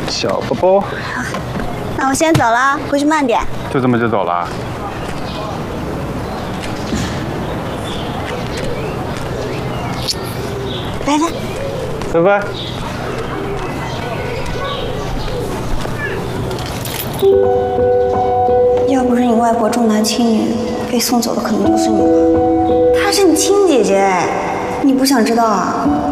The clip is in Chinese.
小包包。 那我先走了，回去慢点。 就这么就走了？ 拜拜。 拜拜。 要不是你外婆重男轻女，被送走的可能就是你吧？她是你亲姐姐，你不想知道啊？